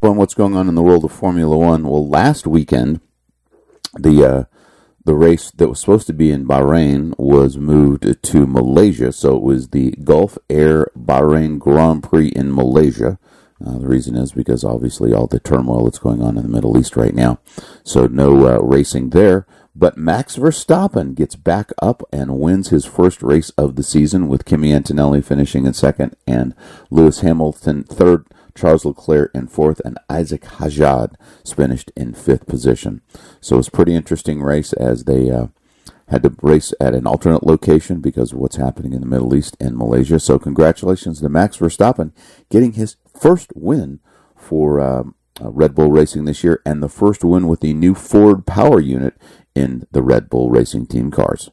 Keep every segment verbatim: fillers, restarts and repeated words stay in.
On what's going on in the world of Formula One. Well, last weekend, the uh, the race that was supposed to be in Bahrain was moved to Malaysia. So it was the Gulf Air Bahrain Grand Prix in Malaysia. Uh, the reason is because obviously all the turmoil that's going on in the Middle East right now. So no uh, racing there. But Max Verstappen gets back up and wins his first race of the season, with Kimi Antonelli finishing in second and Lewis Hamilton third, Charles Leclerc in fourth, and Isaac Hajjad finished in fifth position. So it was a pretty interesting race, as they uh, had to race at an alternate location because of what's happening in the Middle East and Malaysia. So congratulations to Max Verstappen getting his first win for um, uh, Red Bull Racing this year, and the first win with the new Ford power unit in the Red Bull Racing Team cars.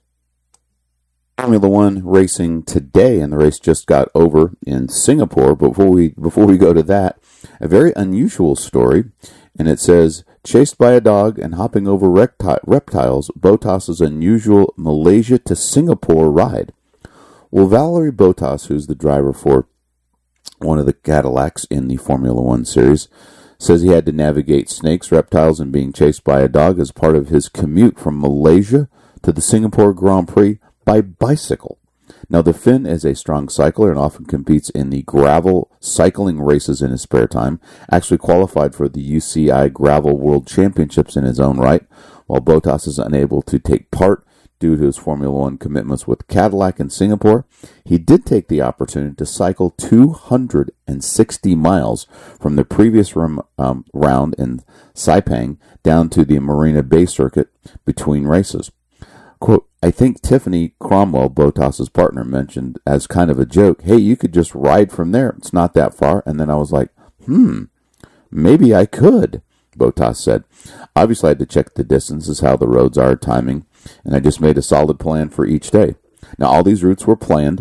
Formula One racing today, and the race just got over in Singapore. But before we before we go to that, a very unusual story, and it says, chased by a dog and hopping over repti- reptiles, Bottas's unusual Malaysia to Singapore ride. Well, Valtteri Bottas, who's the driver for one of the Cadillacs in the Formula One series, says he had to navigate snakes, reptiles, and being chased by a dog as part of his commute from Malaysia to the Singapore Grand Prix by bicycle. Now, the Finn is a strong cycler and often competes in the gravel cycling races in his spare time. Actually qualified for the U C I Gravel World Championships in his own right, while Bottas is unable to take part due to his Formula One commitments with Cadillac in Singapore. He did take the opportunity to cycle two hundred sixty miles from the previous rum, um, round in Sepang down to the Marina Bay Circuit between races. Quote, I think Tiffany Cromwell, Bottas's partner, mentioned as kind of a joke, hey, you could just ride from there. It's not that far. And then I was like, hmm, maybe I could, Bottas said. Obviously, I had to check the distances, how the roads are, timing, and I just made a solid plan for each day. Now, all these routes were planned.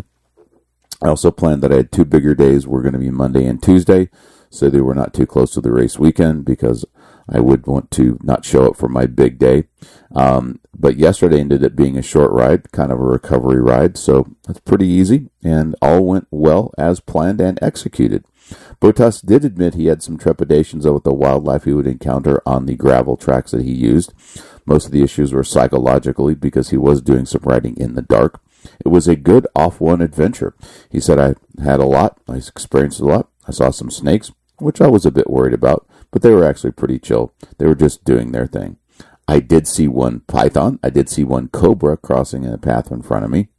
I also planned that I had two bigger days were going to be Monday and Tuesday, so they were not too close to the race weekend, because I would want to not show up for my big day. Um, but yesterday ended up being a short ride, kind of a recovery ride, so it's pretty easy, and all went well as planned and executed. Bottas did admit he had some trepidations with the wildlife he would encounter on the gravel tracks that he used. Most of the issues were psychologically, because he was doing some riding in the dark. It was a good off-one adventure. He said, I had a lot, I experienced a lot, I saw some snakes, which I was a bit worried about, but they were actually pretty chill. They were just doing their thing. I did see one python. I did see one cobra crossing in the path in front of me.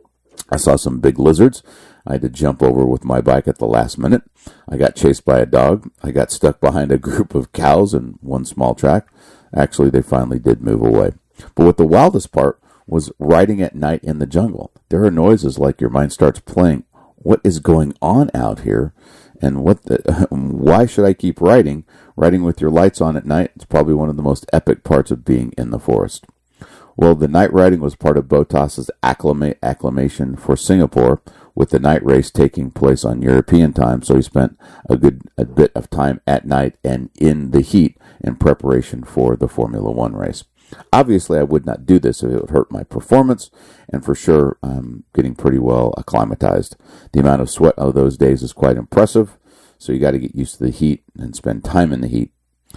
I saw some big lizards. I had to jump over with my bike at the last minute. I got chased by a dog. I got stuck behind a group of cows in one small track. Actually, they finally did move away. But what the wildest part was riding at night in the jungle. There are noises like your mind starts playing, what is going on out here? And what the, why should I keep riding? Riding with your lights on at night is probably one of the most epic parts of being in the forest. Well, the night riding was part of Bottas's acclama- acclamation for Singapore, with the night race taking place on European time. So he spent a good a bit of time at night and in the heat in preparation for the Formula One race. Obviously, I would not do this if it would hurt my performance, and for sure, I'm getting pretty well acclimatized. The amount of sweat of those days is quite impressive, so you got to get used to the heat and spend time in the heat.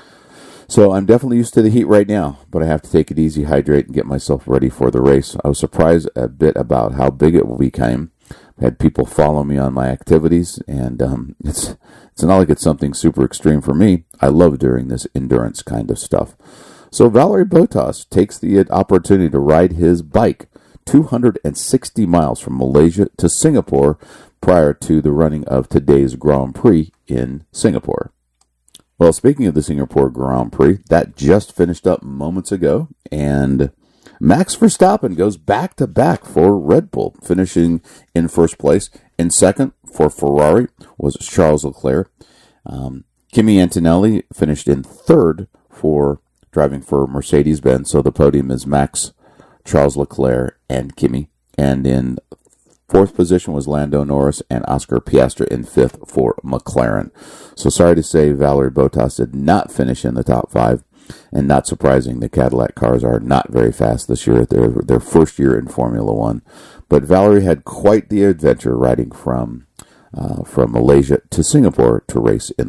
So I'm definitely used to the heat right now, but I have to take it easy, hydrate, and get myself ready for the race. I was surprised a bit about how big it became. I had people follow me on my activities, and um, it's it's not like it's something super extreme for me. I love doing this endurance kind of stuff. So Valtteri Bottas takes the opportunity to ride his bike two hundred sixty miles from Malaysia to Singapore prior to the running of today's Grand Prix in Singapore. Well, speaking of the Singapore Grand Prix, that just finished up moments ago, and Max Verstappen goes back-to-back for Red Bull, finishing in first place. In second for Ferrari was Charles Leclerc. Um, Kimi Antonelli finished in third for driving for Mercedes-Benz, so the podium is Max, Charles Leclerc, and Kimi. And in fourth position was Lando Norris and Oscar Piastri in fifth for McLaren. So sorry to say Valtteri Bottas did not finish in the top five, and not surprising, the Cadillac cars are not very fast this year. They're their first year in Formula One. But Valtteri had quite the adventure riding from uh, from Malaysia to Singapore to race in the